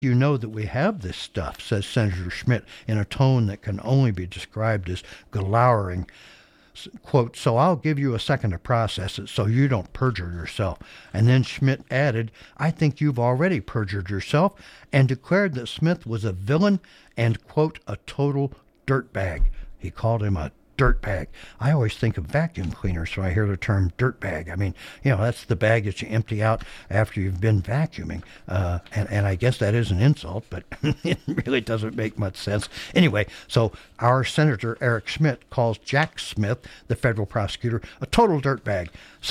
You know that we have this stuff, says Senator Schmidt in a tone that can only be described as glowering. Quote, so I'll give you a second to process it so you don't perjure yourself. And then Schmidt added, I think you've already perjured yourself, and declared that Smith was a villain and, quote, a total dirtbag. He called him a dirtbag. I always think of vacuum cleaners, so I hear the term dirtbag. I mean, that's the bag that you empty out after you've been vacuuming. And I guess that is an insult, but it really doesn't make much sense. Anyway, so our Senator Eric Schmidt calls Jack Smith, the federal prosecutor, a total dirtbag.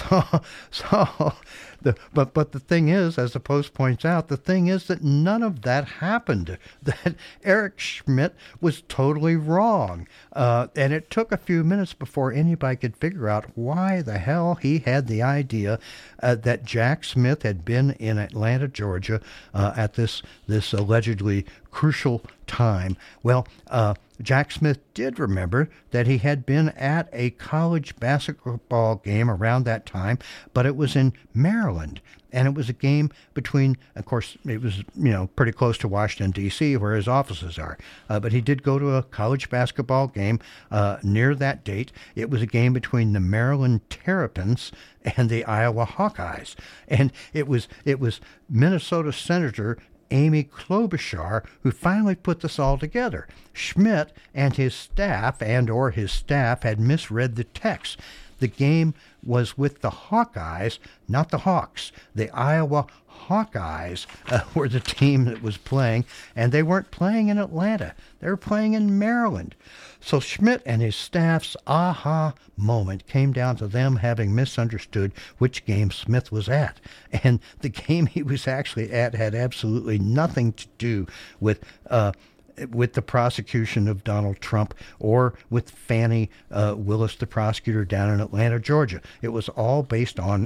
But the thing is, as the Post points out, the thing is that none of that happened. That Eric Schmidt was totally wrong. And it took a few minutes before anybody could figure out why the hell he had the idea that Jack Smith had been in Atlanta, Georgia, at this allegedly crucial time. Well, Jack Smith did remember that he had been at a college basketball game around that time, but it was in Maryland. And it was a game between, of course, it was, pretty close to Washington, D.C., where his offices are. But he did go to a college basketball game near that date. It was a game between the Maryland Terrapins and the Iowa Hawkeyes. And it was Minnesota Senator Amy Klobuchar who finally put this all together. Schmidt and his staff had misread the text. The game was with the Hawkeyes, not the Hawks. The Iowa Hawkeyes were the team that was playing, and they weren't playing in Atlanta. They were playing in Maryland. So Schmidt and his staff's aha moment came down to them having misunderstood which game Smith was at. And the game he was actually at had absolutely nothing to do with the prosecution of Donald Trump or with Fannie Willis, the prosecutor down in Atlanta, Georgia. It was all based on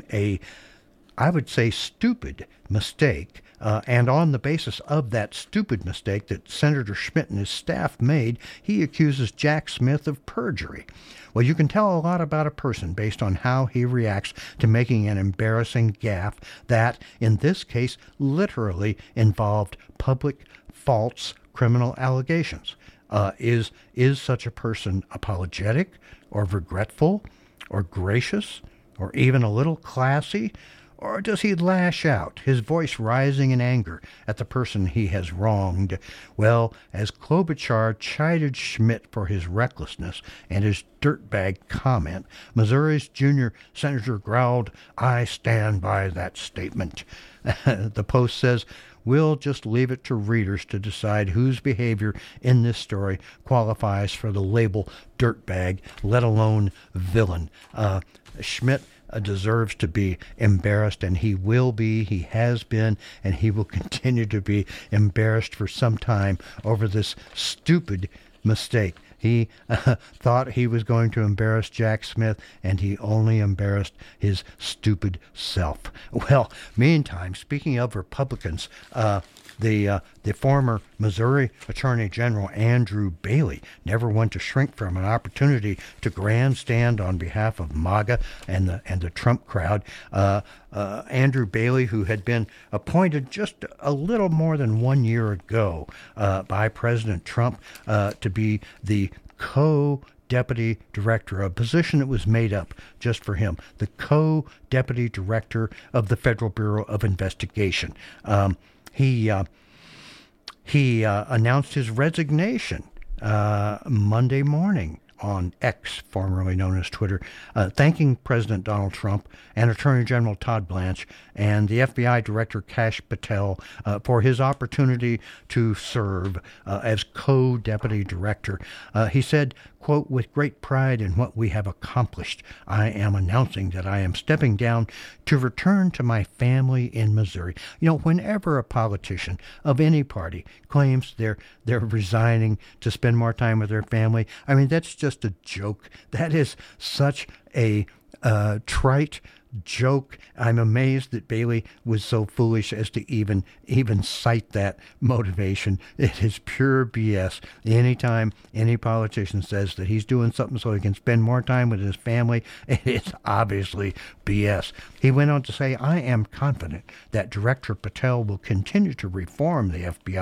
I would say, stupid mistake. And on the basis of that stupid mistake that Senator Schmidt and his staff made, he accuses Jack Smith of perjury. Well, you can tell a lot about a person based on how he reacts to making an embarrassing gaffe that, in this case, literally involved public false criminal allegations. Is such a person apologetic or regretful or gracious or even a little classy? Or does he lash out, his voice rising in anger at the person he has wronged? Well, as Klobuchar chided Schmidt for his recklessness and his dirtbag comment, Missouri's junior senator growled, I stand by that statement. The Post says, we'll just leave it to readers to decide whose behavior in this story qualifies for the label dirtbag, let alone villain. Schmidt deserves to be embarrassed, and he will be, he has been, and he will continue to be embarrassed for some time over this stupid mistake. He thought he was going to embarrass Jack Smith, and he only embarrassed his stupid self. Well, meantime, speaking of Republicans, the former Missouri Attorney General Andrew Bailey never one to shrink from an opportunity to grandstand on behalf of MAGA and the Trump crowd. Andrew Bailey, who had been appointed just a little more than 1 year ago by President Trump to be the co-deputy director, a position that was made up just for him, the co-deputy director of the Federal Bureau of Investigation. He announced his resignation Monday morning on X, formerly known as Twitter, thanking President Donald Trump and Attorney General Todd Blanche and the FBI Director Kash Patel for his opportunity to serve as co-deputy director. He said, quote, with great pride in what we have accomplished, I am announcing that I am stepping down to return to my family in Missouri. You know, whenever a politician of any party claims they're resigning to spend more time with their family, I mean, that's just a joke. That is such a trite joke. I'm amazed that Bailey was so foolish as to even cite that motivation. It is pure BS. Anytime any politician says that he's doing something so he can spend more time with his family, it is obviously BS. He went on to say, I am confident that Director Patel will continue to reform the FBI